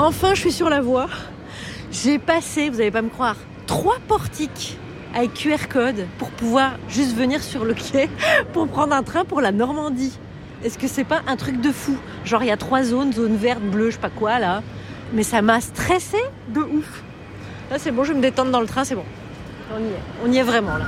Enfin, je suis sur la voie. J'ai passé, vous n'allez pas me croire, 3 portiques avec QR code pour pouvoir juste venir sur le quai pour prendre un train pour la Normandie. Est-ce que c'est pas un truc de fou ? Genre, il y a 3 zones, zone verte, bleue, je sais pas quoi, là. Mais ça m'a stressée de ouf. Là, c'est bon, je vais me détendre dans le train, c'est bon. On y est vraiment, là.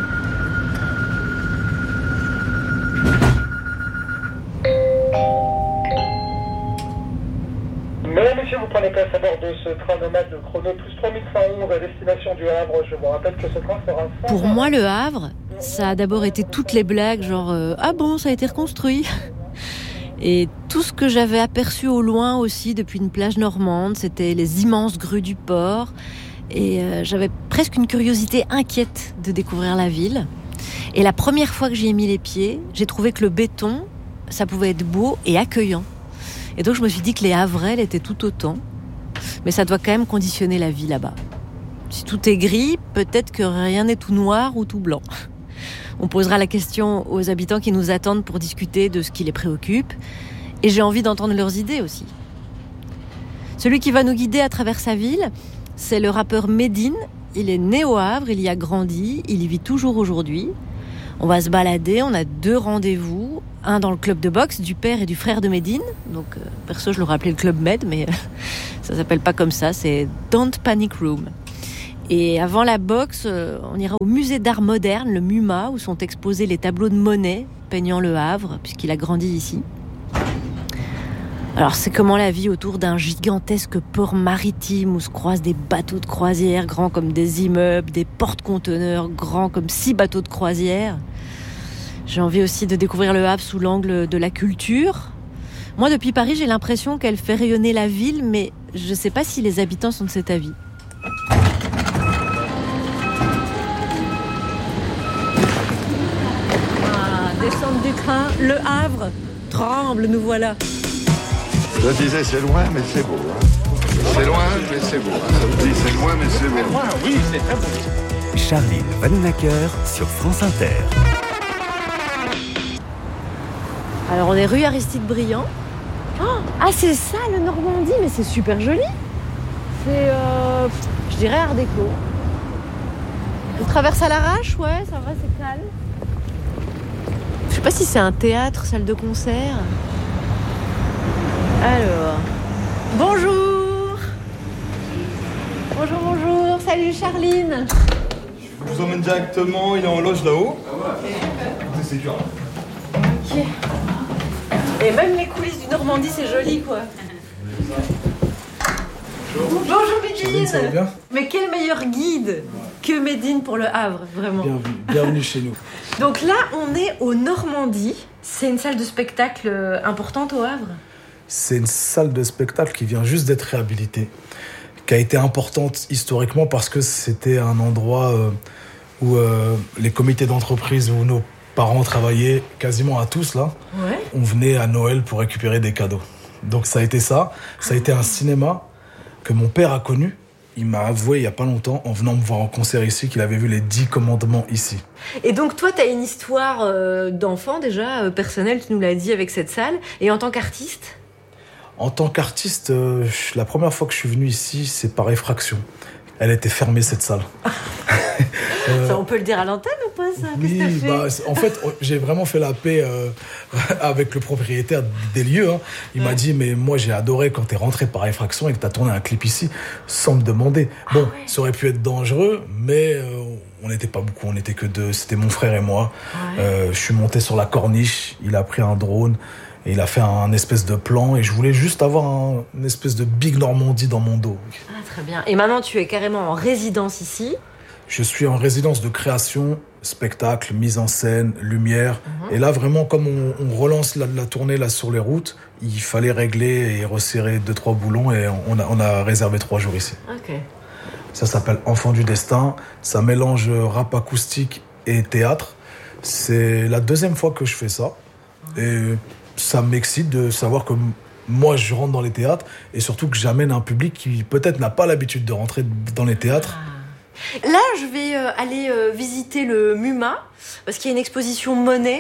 Mesdames, Messieurs, vous prenez place à bord de ce train nomade de chrono plus 3111 à destination du Havre. Je vous rappelle que ce train sera... Pour moi, le Havre, ça a d'abord été toutes les blagues, genre ah bon, ça a été reconstruit. Et tout ce que j'avais aperçu au loin aussi depuis une plage normande, c'était les immenses grues du port. Et j'avais presque une curiosité inquiète de découvrir la ville. Et la première fois que j'y ai mis les pieds, j'ai trouvé que le béton, ça pouvait être beau et accueillant. Et donc je me suis dit que les Havrais l'étaient tout autant. Mais ça doit quand même conditionner la vie là-bas. Si tout est gris, peut-être que rien n'est tout noir ou tout blanc. On posera la question aux habitants qui nous attendent pour discuter de ce qui les préoccupe. Et j'ai envie d'entendre leurs idées aussi. Celui qui va nous guider à travers sa ville, c'est le rappeur Medine. Il est né au Havre, il y a grandi, il y vit toujours aujourd'hui. On va se balader, on a 2 rendez-vous. Un dans le club de boxe du père et du frère de Medine. Donc, perso, je l'aurais appelé le club Med, mais ça s'appelle pas comme ça, c'est Don't Panic Room. Et avant la boxe, on ira au musée d'art moderne, le MUMA, où sont exposés les tableaux de Monet peignant le Havre, puisqu'il a grandi ici. Alors, c'est comment la vie autour d'un gigantesque port maritime où se croisent des bateaux de croisière grands comme des immeubles, des porte-conteneurs grands comme 6 bateaux de croisière. J'ai envie aussi de découvrir le Havre sous l'angle de la culture. Moi, depuis Paris, j'ai l'impression qu'elle fait rayonner la ville, mais je ne sais pas si les habitants sont de cet avis. Descente du train, le Havre tremble, nous voilà. Je disais c'est loin mais c'est beau. C'est loin mais c'est beau. Ça me dit c'est loin mais c'est beau. Loin, oui, c'est très beau. Charline Vanhoenacker sur France Inter. Alors on est rue Aristide Briand. Ah c'est ça le Normandie, mais c'est super joli. C'est, je dirais art déco. On traverse à l'arrache, ouais, ça va, c'est calme. Je sais pas si c'est un théâtre, salle de concert. Alors, bonjour. Bonjour, salut Charline. Je vous emmène directement, il est en loge là-haut. C'est sécure. Ok. Et même les coulisses du Normandie, c'est joli quoi. Bonjour Medine. Ça va bien ? Mais quel meilleur guide que Medine pour le Havre, vraiment. Bienvenue chez nous. Donc là, on est au Normandie. C'est une salle de spectacle importante au Havre ? C'est une salle de spectacle qui vient juste d'être réhabilitée, qui a été importante historiquement parce que c'était un endroit où les comités d'entreprise, où nos parents travaillaient quasiment à tous là. Ouais. On venait à Noël pour récupérer des cadeaux. Donc ça a été ça. Ça a été un cinéma que mon père a connu. Il m'a avoué il n'y a pas longtemps, en venant me voir en concert ici, qu'il avait vu les 10 commandements ici. Et donc toi, tu as une histoire d'enfant déjà, personnelle, tu nous l'as dit, avec cette salle. Et en tant qu'artiste ? En tant qu'artiste, la première fois que je suis venu ici, c'est par effraction. Elle était fermée, cette salle. Ça, on peut le dire à l'antenne ou pas, ça ? Oui, Qu'est-ce que t'as fait ? en fait, j'ai vraiment fait la paix avec le propriétaire des lieux. Hein. Il m'a dit, mais moi, j'ai adoré quand t'es rentré par effraction et que t'as tourné un clip ici, sans me demander. Bon, ça aurait pu être dangereux, mais on n'était pas beaucoup, on n'était que 2. C'était mon frère et moi. Je suis monté sur la corniche, il a pris un drone. Et il a fait un espèce de plan et je voulais juste avoir une espèce de Big Normandie dans mon dos. Ah, très bien. Et maintenant, tu es carrément en résidence ici ? Je suis en résidence de création, spectacle, mise en scène, lumière. Et là, vraiment, comme on relance la tournée là, sur les routes, il fallait régler et resserrer 2-3 boulons et on a réservé 3 jours ici. Ok. Ça s'appelle Enfant du Destin. Ça mélange rap acoustique et théâtre. C'est la 2e fois que je fais ça. Et ça m'excite de savoir que moi, je rentre dans les théâtres et surtout que j'amène un public qui peut-être n'a pas l'habitude de rentrer dans les théâtres. Là, je vais aller visiter le MUMA parce qu'il y a une exposition Monet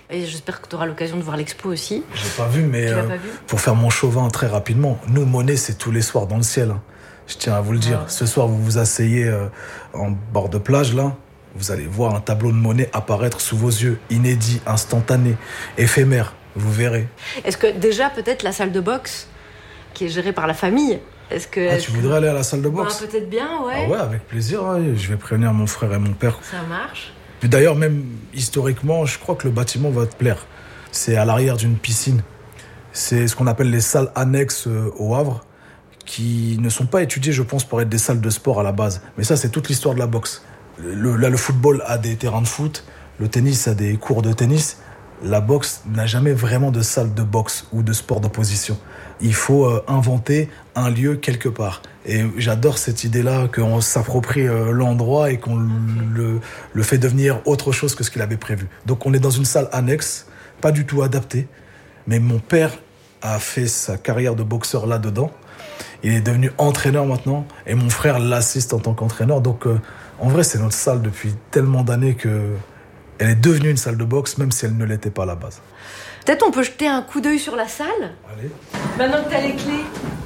Et j'espère que tu auras l'occasion de voir l'expo aussi. J'ai pas vu, mais Tu l'as pas vu pour faire mon chauvin très rapidement, nous, Monet, c'est tous les soirs dans le ciel. Hein. Je tiens à vous le dire. Ce soir, vous vous asseyez en bord de plage, là. Vous allez voir un tableau de Monet apparaître sous vos yeux. Inédit, instantané, éphémère. Vous verrez. Est-ce que déjà, peut-être, la salle de boxe, qui est gérée par la famille, tu voudrais aller à la salle de boxe? Peut-être bien, ouais. Ah ouais, avec plaisir. Ouais. Je vais prévenir mon frère et mon père. Ça marche. Puis d'ailleurs, même historiquement, je crois que le bâtiment va te plaire. C'est à l'arrière d'une piscine. C'est ce qu'on appelle les salles annexes au Havre, qui ne sont pas étudiées, je pense, pour être des salles de sport à la base. Mais ça, c'est toute l'histoire de la boxe. Le football a des terrains de foot, le tennis a des cours de tennis. La boxe n'a jamais vraiment de salle de boxe ou de sport d'opposition. Il faut inventer un lieu quelque part. Et j'adore cette idée-là, qu'on s'approprie l'endroit et qu'on le fait devenir autre chose que ce qu'il avait prévu. Donc on est dans une salle annexe, pas du tout adaptée. Mais mon père a fait sa carrière de boxeur là-dedans. Il est devenu entraîneur maintenant. Et mon frère l'assiste en tant qu'entraîneur. Donc en vrai, c'est notre salle depuis tellement d'années que... Elle est devenue une salle de boxe, même si elle ne l'était pas à la base. Peut-être on peut jeter un coup d'œil sur la salle. Allez. Maintenant que tu as les clés.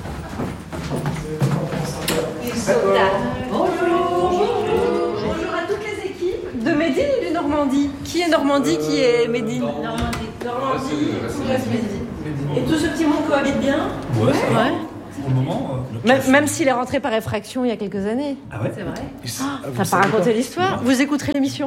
Bonjour à toutes les équipes. De Médine ou de Normandie? Qui est Normandie, qui est Médine? Normandie, tout reste Médine. Et tout ce petit monde cohabite bien? Ouais, ça va. Pour le moment. Même s'il est rentré par effraction il y a quelques années. Ah ouais? C'est vrai. T'as pas raconté l'histoire? Vous écouterez l'émission.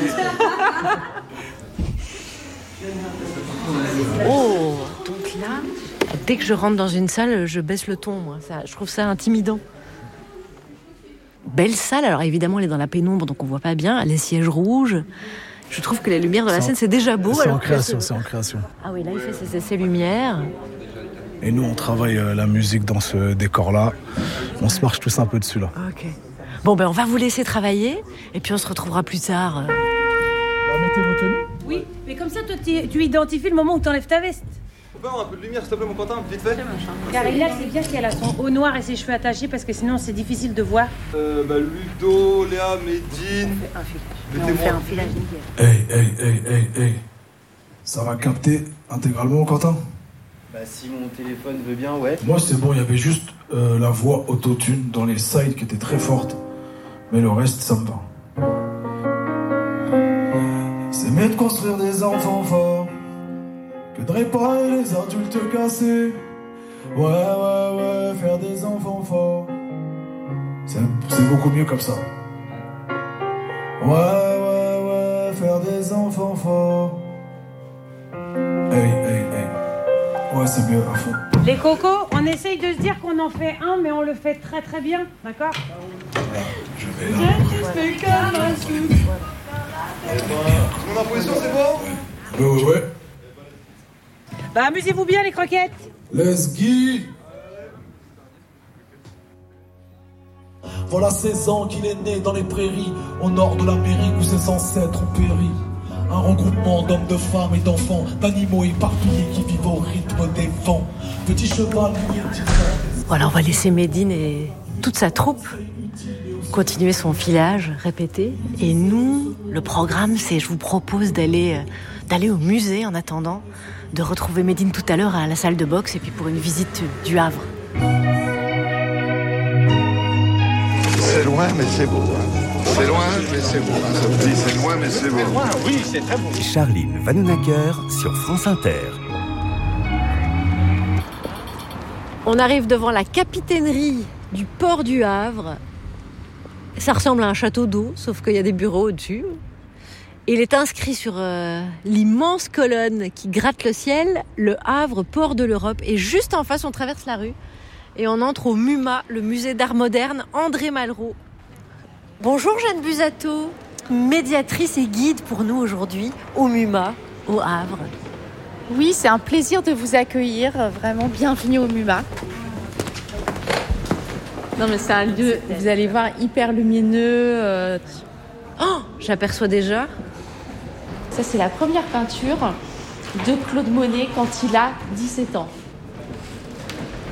Oh, donc là, dès que je rentre dans une salle, je baisse le ton, moi. Je trouve ça intimidant. Belle salle, alors évidemment elle est dans la pénombre, donc on voit pas bien. Les sièges rouges. Je trouve que la lumière de la scène, c'est déjà beau. C'est en création, c'est en création. Ah oui, là il fait ses lumières. Et nous, on travaille la musique dans ce décor-là. On se marche tous un peu dessus, là. Ok. Bon, on va vous laisser travailler, et puis on se retrouvera plus tard. Mettez vos tenues. Oui, mais comme ça, toi, tu identifies le moment où tu enlèves ta veste. On peut avoir un peu de lumière, s'il te plaît, mon Quentin, vite fait. Car là, c'est bien qu'elle a son haut noir et ses cheveux attachés, parce que sinon, c'est difficile de voir. Ludo, Léa, Médine... On fait un filage nickel. Hey. Ça va capter intégralement, Quentin? Bah si mon téléphone veut bien, ouais. Moi c'est bon, il y avait juste la voix autotune dans les sides qui était très forte. Mais le reste, ça me va. C'est mieux de construire des enfants forts que de réparer les adultes cassés. Ouais, faire des enfants forts. C'est beaucoup mieux comme ça. Ouais, faire des enfants forts. Hey. Ouais, c'est mieux, à fond. Les cocos, on essaye de se dire qu'on en fait un, mais on le fait très très bien, d'accord? Je vais là. Tout le monde en position, c'est bon? Ouais. Bah amusez-vous bien les croquettes. Let's go. Voilà 16 ans qu'il est né dans les prairies, au nord de l'Amérique où ses ancêtres ont péri. Un regroupement d'hommes, de femmes et d'enfants, d'animaux éparpillés qui vivent au rythme des vents. Petit cheval, Voilà, on va laisser Médine et toute sa troupe continuer son filage, répéter. Et nous, le programme, c'est, je vous propose d'aller au musée en attendant, de retrouver Médine tout à l'heure à la salle de boxe et puis pour une visite du Havre. C'est loin, mais c'est beau. Hein. C'est loin, mais c'est beau. Hein. Ça me dit, c'est loin, mais c'est beau. Oui, c'est très beau. Charline Vanhoenacker sur France Inter. On arrive devant la capitainerie du port du Havre. Ça ressemble à un château d'eau, sauf qu'il y a des bureaux au-dessus. Il est inscrit sur l'immense colonne qui gratte le ciel, le Havre, port de l'Europe. Et juste en face, on traverse la rue et on entre au MUMA, le musée d'art moderne André Malraux. Bonjour Jeanne Busato, médiatrice et guide pour nous aujourd'hui au MUMA, au Havre. Oui, c'est un plaisir de vous accueillir, vraiment bienvenue au MUMA. Non mais c'est un lieu, vous allez voir, hyper lumineux. Oh, j'aperçois déjà. Ça c'est la première peinture de Claude Monet quand il a 17 ans.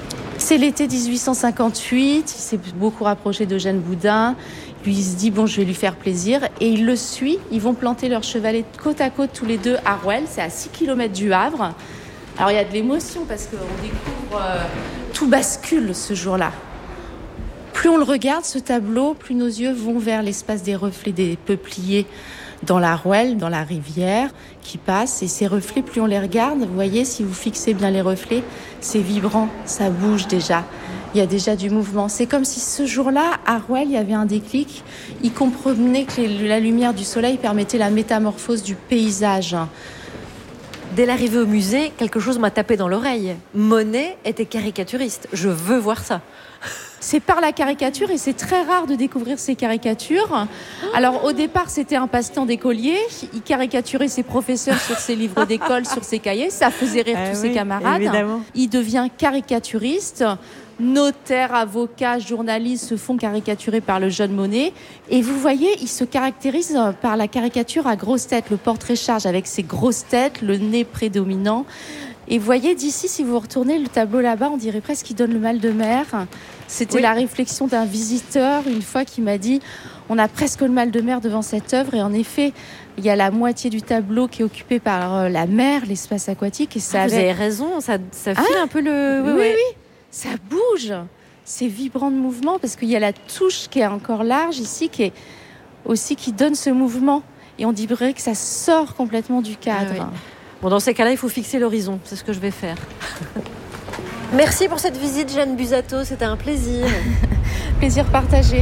C'est l'été 1858, il s'est beaucoup rapproché d'Eugène Boudin. Lui, il se dit, bon, je vais lui faire plaisir. Et il le suit. Ils vont planter leur chevalet côte à côte tous les deux à Rouelle. C'est à 6 km du Havre. Alors, il y a de l'émotion parce qu'on découvre... tout bascule ce jour-là. Plus on le regarde, ce tableau, plus nos yeux vont vers l'espace des reflets des peupliers dans la Rouelle, dans la rivière qui passe. Et ces reflets, plus on les regarde, vous voyez, si vous fixez bien les reflets, c'est vibrant, ça bouge déjà. Il y a déjà du mouvement. C'est comme si ce jour-là, à Rouelle, il y avait un déclic. Il comprenait que la lumière du soleil permettait la métamorphose du paysage. Dès l'arrivée au musée, quelque chose m'a tapé dans l'oreille. Monet était caricaturiste. Je veux voir ça. C'est par la caricature et c'est très rare de découvrir ces caricatures. Alors au départ, c'était un passe-temps d'écolier. Il caricaturait ses professeurs sur ses livres d'école, sur ses cahiers. Ça faisait rire tous ses camarades. Évidemment. Il devient caricaturiste. Notaires, avocats, journalistes se font caricaturer par le jeune Monet. Et vous voyez, il se caractérise par la caricature à grosse tête, le portrait charge avec ses grosses têtes, le nez prédominant. Et vous voyez, d'ici, si vous retournez le tableau là-bas, on dirait presque qu'il donne le mal de mer. C'était la réflexion d'un visiteur, une fois, qui m'a dit « On a presque le mal de mer devant cette œuvre ». Et en effet, il y a la moitié du tableau qui est occupée par la mer, l'espace aquatique. Et ça vous avez raison, ça file un peu le... Oui. Ça bouge, c'est vibrant de mouvement parce qu'il y a la touche qui est encore large ici, qui donne ce mouvement. Et on dirait que ça sort complètement du cadre. Ah oui. Bon, dans ces cas-là, il faut fixer l'horizon. C'est ce que je vais faire. Merci pour cette visite, Jeanne Busato. C'était un plaisir. Plaisir partagé.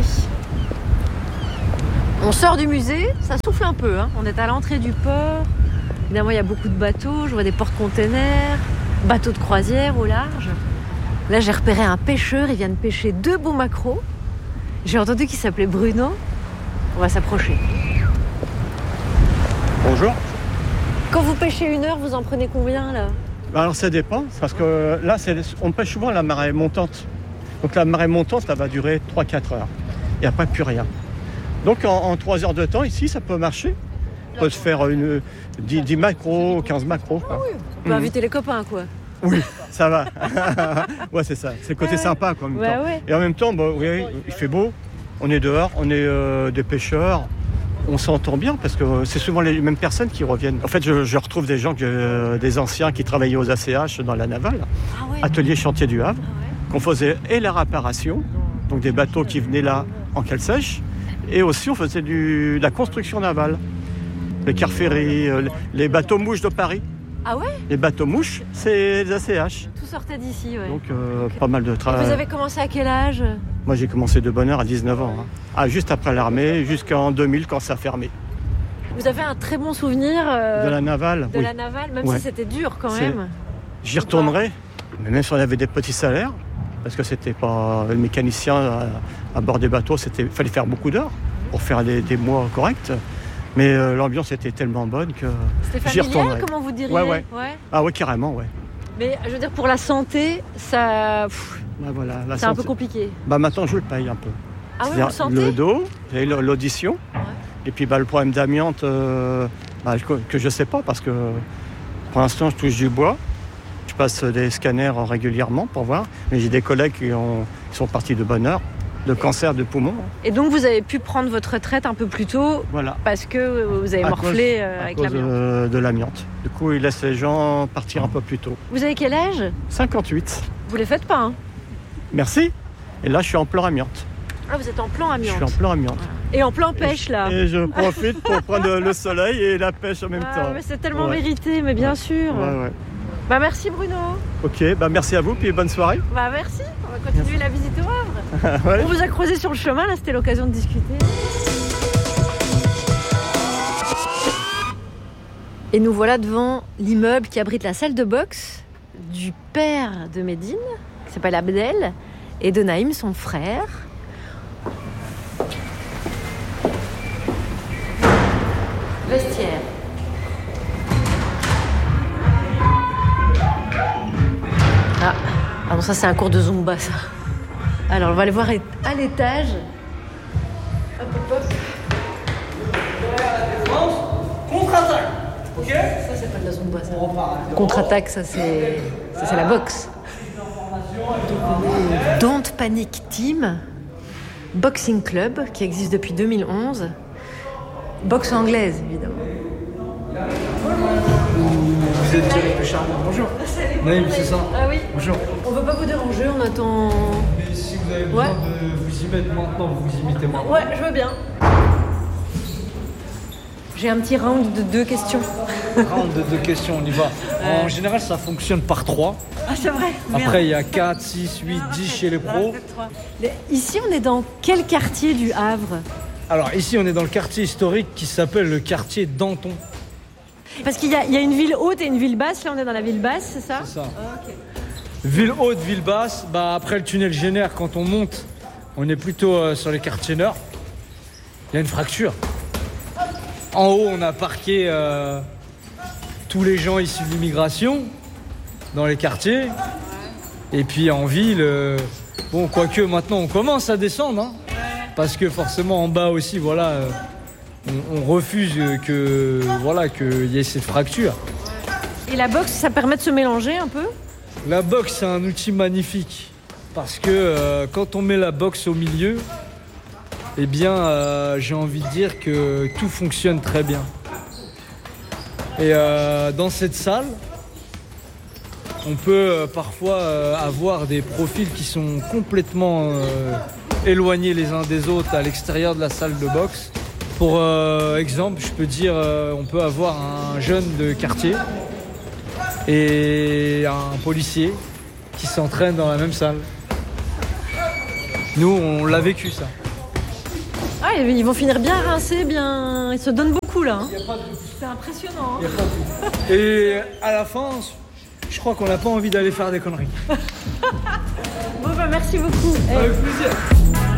On sort du musée, ça souffle un peu. On est à l'entrée du port. Évidemment, il y a beaucoup de bateaux. Je vois des porte-containers, bateaux de croisière au large. Là, j'ai repéré un pêcheur, il vient de pêcher 2 beaux maquereaux. J'ai entendu qu'il s'appelait Bruno. On va s'approcher. Bonjour. Quand vous pêchez 1 heure, vous en prenez combien là ? Alors ça dépend, parce que là, on pêche souvent à la marée montante. Donc la marée montante, ça va durer 3-4 heures. Et après, plus rien. Donc en 3 heures de temps, ici, ça peut marcher. On peut se faire 10 maquereaux, 15 maquereaux. Ah oui, on peut inviter les copains, quoi. Oui, ça va. Ouais, c'est ça. C'est le côté sympa, quoi, en même temps. Ouais. Et en même temps, oui, il fait beau. On est dehors, on est des pêcheurs. On s'entend bien parce que c'est souvent les mêmes personnes qui reviennent. En fait, je retrouve des gens, des anciens qui travaillaient aux ACH dans la navale, atelier chantier du Havre, qu'on faisait et la réparation, donc des bateaux qui venaient là en cale sèche, et aussi on faisait de la construction navale, les cars ferries, les bateaux mouches de Paris. Ah ouais ? Les bateaux mouches, c'est les ACH. Tout sortait d'ici, ouais. Donc pas mal de travail. Vous avez commencé à quel âge ? Moi j'ai commencé de bonne heure à 19 ans. Juste après l'armée, jusqu'en 2000 quand ça a fermé. Vous avez un très bon souvenir de la navale. De la navale, même si c'était dur quand même. J'y retournerai, mais même si on avait des petits salaires, parce que c'était pas le mécanicien à bord des bateaux, il fallait faire beaucoup d'heures pour faire des mois corrects. Mais l'ambiance était tellement bonne que j'y retournerai. Comment vous diriez ? Ouais. Ah ouais, carrément, ouais. Mais je veux dire, pour la santé, ça... voilà, c'est un peu compliqué. Maintenant, je le paye un peu. Ah oui, vous le sentez ? Le dos, l'audition, et puis le problème d'amiante, que je ne sais pas, parce que pour l'instant, je touche du bois. Je passe des scanners régulièrement pour voir, mais j'ai des collègues qui sont partis de bonne heure, de cancer de poumon. Et donc vous avez pu prendre votre retraite un peu plus tôt, parce que vous avez morflé avec l'amiante. De l'amiante. Du coup, ils laissent les gens partir un peu plus tôt. Vous avez quel âge ? 58. Vous les faites pas, hein ? Merci. Et là, je suis en plan amiante. Ah, vous êtes en plan amiante. Je suis en plan amiante. Et en plan pêche, là. Et je profite pour prendre le soleil et la pêche en même temps. Mais c'est tellement mérité, mais bien sûr. Ouais. Merci Bruno. Ok, merci à vous, puis bonne soirée. Merci, on va continuer la visite au Havre. On vous a croisé sur le chemin, là c'était l'occasion de discuter. Et nous voilà devant l'immeuble qui abrite la salle de boxe du père de Médine, qui s'appelle Abdel, et de Naïm, son frère. Vestiaire. Ah non, ça c'est un cours de Zumba, ça. Alors on va aller voir à l'étage. Hop. Contre-attaque, ok ? Ça c'est pas de la Zumba, ça. Contre-attaque, ça c'est la boxe. Don't Panic Team, Boxing Club, qui existe depuis 2011. Boxe anglaise, évidemment. Vous êtes Thierry Péchard, bonjour. Salut. Oui, c'est ça. Ah oui. Bonjour. On veut pas vous déranger, on attend... Mais si vous avez besoin de vous y mettre maintenant, vous vous y mettez maintenant. Ouais, je veux bien. J'ai un petit round de 2 questions. Round de 2 questions, on y va. En général, ça fonctionne par 3. Ah, c'est vrai. Après, il y a 4, 6, 8, 10 chez les pros. Ici, on est dans quel quartier du Havre? Alors, ici, on est dans le quartier historique qui s'appelle le quartier Danton. Parce qu'il y a une ville haute et une ville basse. Là, on est dans la ville basse, c'est ça? C'est ça. Ah, ok. Ville haute, ville basse. Bah, après le tunnel Génère, quand on monte, on est plutôt sur les quartiers nord. Il y a une fracture. En haut, on a parqué tous les gens issus de l'immigration dans les quartiers. Et puis en ville, bon, quoique maintenant on commence à descendre, hein, parce que forcément en bas aussi, voilà, on refuse qu'il y ait cette fracture. Et la boxe, ça permet de se mélanger un peu? La boxe, c'est un outil magnifique parce que quand on met la boxe au milieu, eh bien, j'ai envie de dire que tout fonctionne très bien. Et dans cette salle, on peut parfois avoir des profils qui sont complètement éloignés les uns des autres à l'extérieur de la salle de boxe. Pour exemple, je peux dire, on peut avoir un jeune de quartier et un policier qui s'entraînent dans la même salle. Nous, on l'a vécu, ça. Ah, ils vont finir bien rincés, bien... Ils se donnent beaucoup, là. Hein. C'est impressionnant. Hein. Et à la fin, je crois qu'on n'a pas envie d'aller faire des conneries. Bon, bah, merci beaucoup. Avec plaisir.